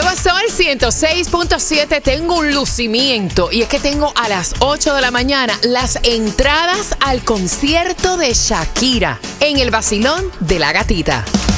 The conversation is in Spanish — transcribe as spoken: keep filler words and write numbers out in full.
Nuevo Sol ciento seis punto siete. Tengo un lucimiento y es que tengo a las ocho de la mañana las entradas al concierto de Shakira en el Vacilón de la Gatita.